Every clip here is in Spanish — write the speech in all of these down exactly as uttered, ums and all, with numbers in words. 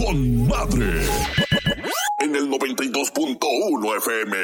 con madre. En el noventa y dos punto uno F M.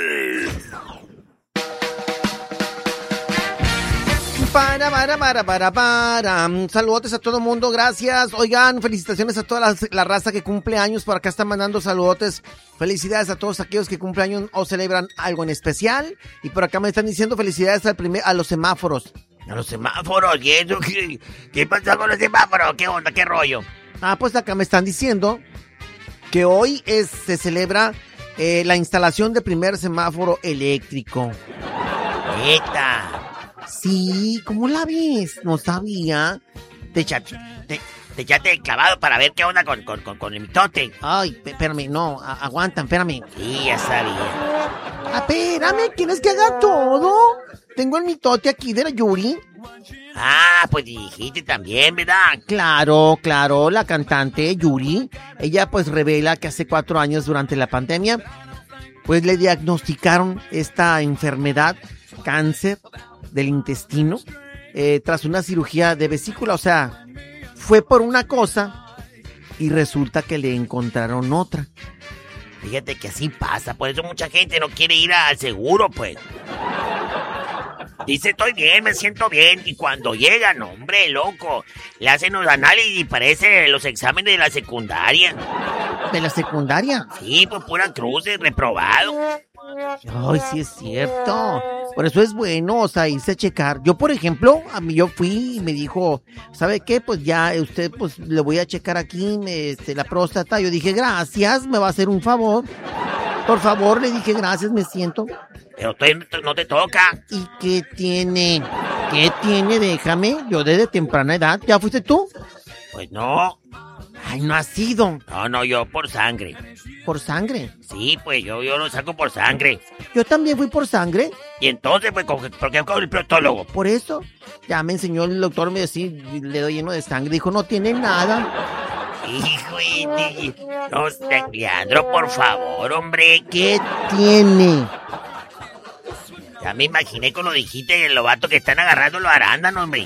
Para, para, para, para, para. Saludotes a todo el mundo, gracias. Oigan, felicitaciones a toda la, la raza que cumple años. Por acá están mandando saludotes. Felicidades a todos aquellos que cumplen años o celebran algo en especial. Y por acá me están diciendo felicidades al primer, a los semáforos. A los semáforos, ¿y eso? ¿Qué, qué pasa con los semáforos? ¿Qué onda? ¿Qué rollo? Ah, pues acá me están diciendo que hoy es, se celebra eh, la instalación del primer semáforo eléctrico. ¡Neta! Sí, ¿cómo la ves? No sabía. Te echaste, te, te echaste clavado para ver qué onda con, con, con, con el mitote. Ay, espérame, no, a, aguanta, espérame. Sí, ya sabía. Ah, espérame, ¿quieres que haga todo? Tengo el mitote aquí de la Yuri. Ah, pues dijiste también, ¿verdad? Claro, claro, la cantante Yuri. Ella pues revela que hace cuatro años durante la pandemia, pues le diagnosticaron esta enfermedad, cáncer del intestino, eh, tras una cirugía de vesícula. O sea, fue por una cosa y resulta que le encontraron otra. Fíjate que así pasa, por eso mucha gente no quiere ir al seguro, pues. Dice, estoy bien, me siento bien, y cuando llegan, hombre, loco, le hacen los análisis y parece los exámenes de la secundaria. ¿De la secundaria? Sí, pues pura cruces, reprobado. Ay, sí es cierto. Por eso es bueno, o sea, irse a checar. Yo, por ejemplo, a mí yo fui y me dijo, ¿sabe qué? Pues ya usted, pues le voy a checar aquí este, la próstata. Yo dije, gracias, me va a hacer un favor. Por favor, le dije, gracias, me siento. Pero tú no te toca. ¿Y qué tiene? ¿Qué tiene? Déjame, yo desde temprana edad. ¿Ya fuiste tú? Pues no. Ay, no has ido. No, no, yo por sangre. ¿Por sangre? Sí, pues yo, yo lo saco por sangre. Yo también fui por sangre. Y entonces, pues, ¿por qué con el proctólogo? Por eso, ya me enseñó el doctor, me decía, le doy lleno de sangre. Dijo, no tiene nada. Hijo, y, no, Leandro, por favor, hombre. ¿Qué tiene? Ya me imaginé cuando dijiste el lobato que están agarrando los arándanos, hombre.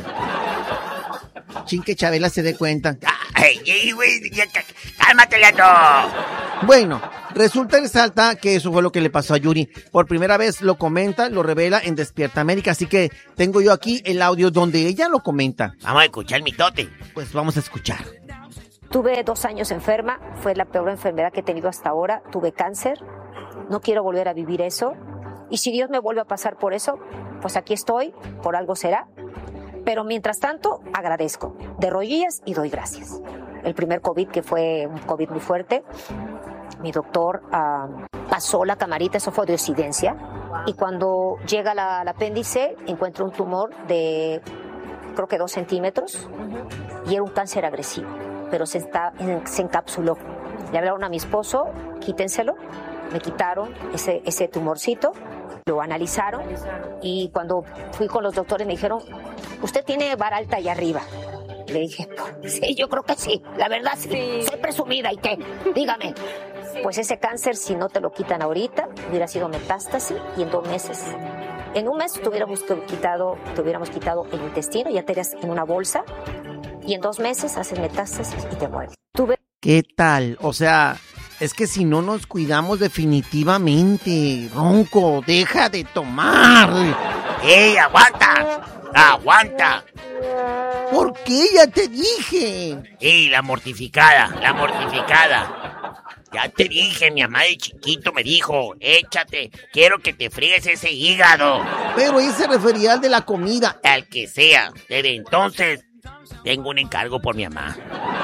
Chin, que Chabela se dé cuenta. Ay, ay, güey, cálmate, Leandro. Bueno, resulta y resalta que eso fue lo que le pasó a Yuri. Por primera vez lo comenta, lo revela en Despierta América. Así que tengo yo aquí el audio donde ella lo comenta. Vamos a escuchar el mitote. Pues vamos a escuchar. Tuve dos años enferma, fue la peor enfermedad que he tenido hasta ahora. Tuve cáncer, no quiero volver a vivir eso. Y si Dios me vuelve a pasar por eso, pues aquí estoy, por algo será. Pero mientras tanto, agradezco, de rodillas, y doy gracias. El primer COVID, que fue un COVID muy fuerte, mi doctor uh, pasó la camarita, eso fue de occidencia. Y cuando llega la, el apéndice, encuentro un tumor de, creo que dos centímetros, y era un cáncer agresivo, pero se, está, se encapsuló. Le hablaron a mi esposo, quítenselo, me quitaron ese, ese tumorcito, lo analizaron, y cuando fui con los doctores me dijeron, usted tiene vara alta allá arriba. Le dije, sí, yo creo que sí, la verdad sí, sí. Soy presumida, ¿y qué? Dígame. Pues ese cáncer, si no te lo quitan ahorita, hubiera sido metástasis, y en dos meses, en un mes te hubiéramos quitado, te hubiéramos quitado el intestino, ya te irías en una bolsa, y en dos meses haces metástasis y te mueres. Tuve... ¿Qué tal? O sea, es que si no nos cuidamos definitivamente, Ronco, deja de tomar. ¡Ey, aguanta! ¡Aguanta! ¿Por qué? Ya te dije. ¡Ey, la mortificada! ¡La mortificada! Ya te dije, mi mamá de chiquito me dijo, échate, quiero que te friegues ese hígado. Pero ese se refería al de la comida. Al que sea. Desde entonces, tengo un encargo por mi mamá.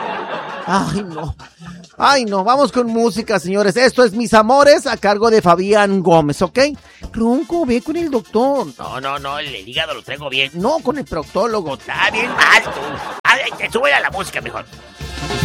Ay, no. Ay, no. Vamos con música, señores. Esto es Mis Amores, a cargo de Fabián Gómez, ¿ok? Ronco, ve con el doctor. No, no, no, el, el hígado lo traigo bien. No, con el proctólogo. Está bien mal, tú. Ay, te sube a la música mejor.